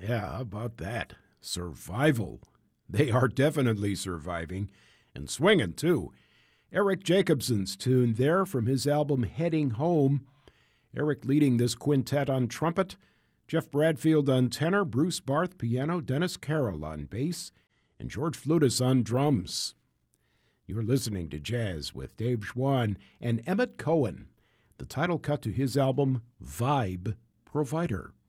Yeah, how about that? Survival. They are definitely surviving and swinging, too. Eric Jacobson's tune there from his album Heading Home. Eric leading this quintet on trumpet, Jeff Bradfield on tenor, Bruce Barth piano, Dennis Carroll on bass, and George Flutis on drums. You're listening to Jazz with Dave Schwann and Emmett Cohen, the title cut to his album Vibe Provider.